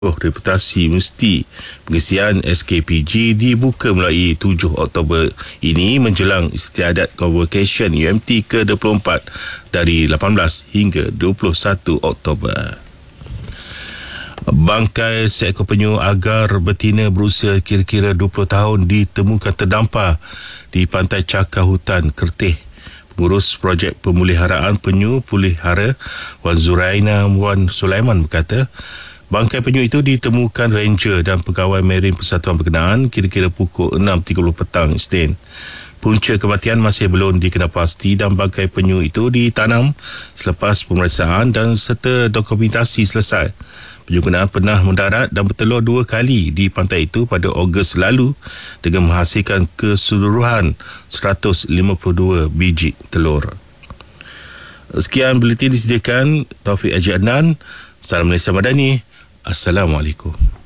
reputasi mesti pengisian SKPG dibuka mulai 7 Oktober ini menjelang Istiadat Convocation UMT ke-24 dari 18 hingga 21 Oktober. Bangkai seekor penyu agar betina berusia kira-kira 20 tahun ditemukan terdampar di Pantai Cakar Hutan Kertih. Pengurus projek pemuliharaan penyu pulihara Wan Zuraina Wan Sulaiman berkata, bangkai penyu itu ditemukan ranger dan pegawai Marine Persatuan berkenaan kira-kira pukul 6.30 petang Isnin. Punca kematian masih belum dikenal pasti dan bangkai penyu itu ditanam selepas pemeriksaan dan serta dokumentasi selesai. Penyu kenaan pernah mendarat dan bertelur 2 kali di pantai itu pada Ogos lalu dengan menghasilkan keseluruhan 152 biji telur. Sekian buletin disediakan Taufik Haji Adnan. Salam Malaysia Madani. Assalamualaikum.